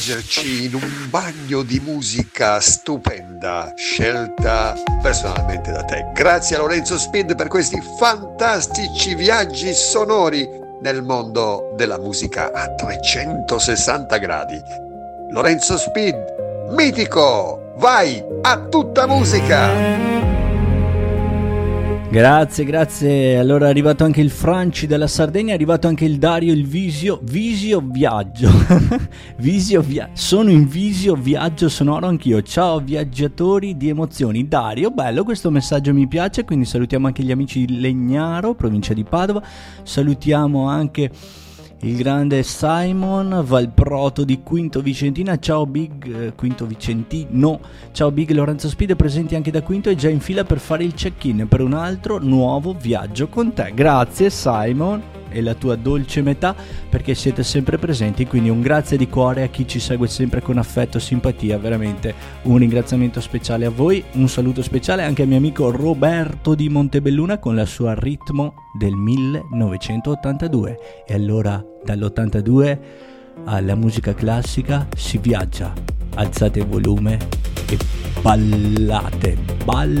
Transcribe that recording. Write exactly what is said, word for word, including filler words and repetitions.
immergerci in un bagno di musica stupenda, scelta personalmente da te. Grazie a Lorenzo Speed per questi fantastici viaggi sonori nel mondo della musica a trecentosessanta gradi. Lorenzo Speed, mitico, vai a tutta musica! Grazie, grazie. Allora è arrivato anche il Franci dalla Sardegna, è arrivato anche il Dario, il Visio, Visio Viaggio. Visio Viaggio. Sono in Visio Viaggio sonoro anch'io. Ciao viaggiatori di emozioni. Dario, bello, questo messaggio mi piace, quindi salutiamo anche gli amici di Legnaro, provincia di Padova. Salutiamo anche il grande Simon Valproto di Quinto Vicentina. Ciao Big, eh, Quinto Vicentino. Ciao Big, Lorenzo Speed è presenti anche da Quinto e già in fila per fare il check-in per un altro nuovo viaggio con te. Grazie Simon e la tua dolce metà, perché siete sempre presenti, quindi un grazie di cuore a chi ci segue sempre con affetto e simpatia. Veramente un ringraziamento speciale a voi, un saluto speciale anche al mio amico Roberto di Montebelluna con la sua Ritmo del millenovecentottantadue. E allora dall'ottantadue alla musica classica si viaggia, alzate il volume e ballate, ballate.